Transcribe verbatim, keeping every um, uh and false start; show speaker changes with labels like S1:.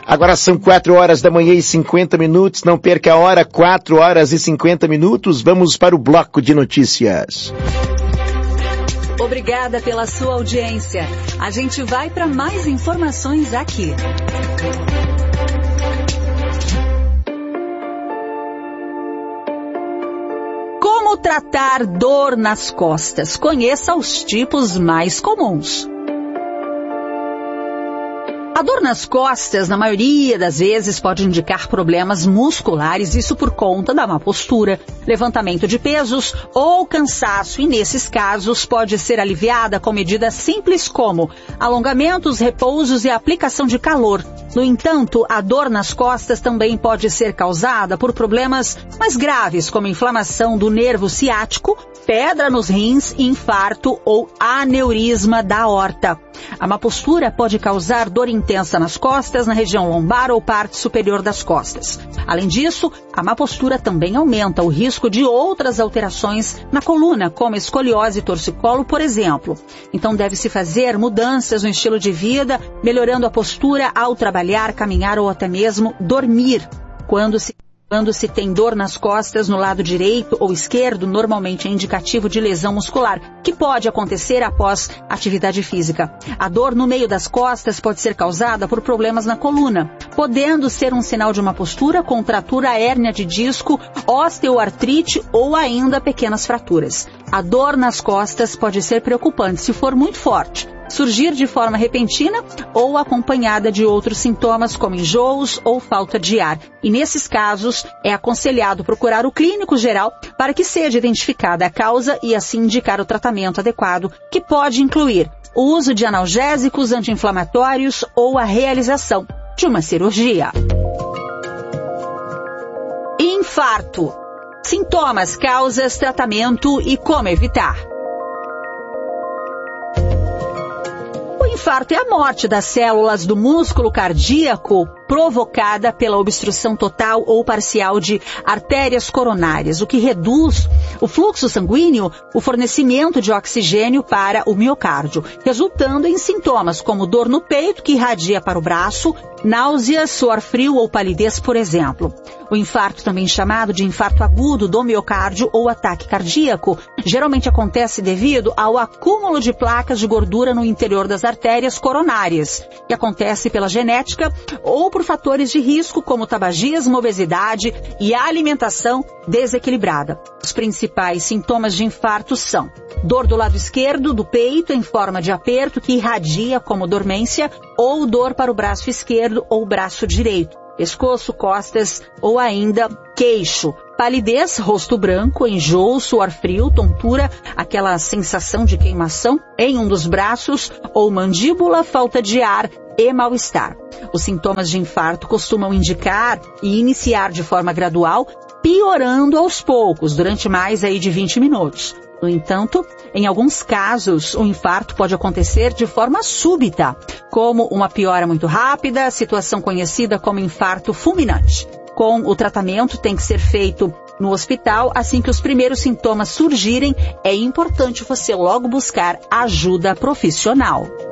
S1: Agora são quatro horas da manhã e cinquenta minutos. Não perca a hora, quatro horas e cinquenta minutos. Vamos para o bloco de notícias.
S2: Obrigada pela sua audiência. A gente vai para mais informações aqui. Como tratar dor nas costas? Conheça os tipos mais comuns. A dor nas costas, na maioria das vezes, pode indicar problemas musculares, isso por conta da má postura, levantamento de pesos ou cansaço, e nesses casos pode ser aliviada com medidas simples como alongamentos, repousos e aplicação de calor. No entanto, a dor nas costas também pode ser causada por problemas mais graves, como inflamação do nervo ciático, pedra nos rins, infarto ou aneurisma da aorta. A má postura pode causar dor intensa nas costas, na região lombar ou parte superior das costas. Além disso, a má postura também aumenta o risco de outras alterações na coluna, como escoliose e torcicolo, por exemplo. Então deve-se fazer mudanças no estilo de vida, melhorando a postura ao trabalhar, caminhar ou até mesmo dormir. Quando se Quando se tem dor nas costas no lado direito ou esquerdo, normalmente é indicativo de lesão muscular, que pode acontecer após atividade física. A dor no meio das costas pode ser causada por problemas na coluna, podendo ser um sinal de uma postura, contratura, hérnia de disco, osteoartrite ou ainda pequenas fraturas. A dor nas costas pode ser preocupante se for muito forte, surgir de forma repentina ou acompanhada de outros sintomas como enjoos ou falta de ar. E nesses casos, é aconselhado procurar o clínico geral para que seja identificada a causa e assim indicar o tratamento adequado, que pode incluir o uso de analgésicos, anti-inflamatórios ou a realização de uma cirurgia. Infarto. Sintomas, causas, tratamento e como evitar. O infarto é a morte das células do músculo cardíaco provocada pela obstrução total ou parcial de artérias coronárias, o que reduz o fluxo sanguíneo, o fornecimento de oxigênio para o miocárdio, resultando em sintomas como dor no peito que irradia para o braço, náuseas, suor frio ou palidez, por exemplo. O infarto, também chamado de infarto agudo do miocárdio ou ataque cardíaco, geralmente acontece devido ao acúmulo de placas de gordura no interior das artérias coronárias, que acontece pela genética ou por fatores de risco como tabagismo, obesidade e alimentação desequilibrada. Os principais sintomas de infarto são dor do lado esquerdo do peito em forma de aperto que irradia como dormência, ou dor para o braço esquerdo ou braço direito, pescoço, costas ou ainda queixo. Palidez, rosto branco, enjoo, suor frio, tontura, aquela sensação de queimação em um dos braços ou mandíbula, falta de ar e mal-estar. Os sintomas de infarto costumam indicar e iniciar de forma gradual, piorando aos poucos, durante mais aí de vinte minutos. No entanto, em alguns casos, o infarto pode acontecer de forma súbita, como uma piora muito rápida, situação conhecida como infarto fulminante. Com o tratamento tem que ser feito no hospital, assim que os primeiros sintomas surgirem, é importante você logo buscar ajuda profissional.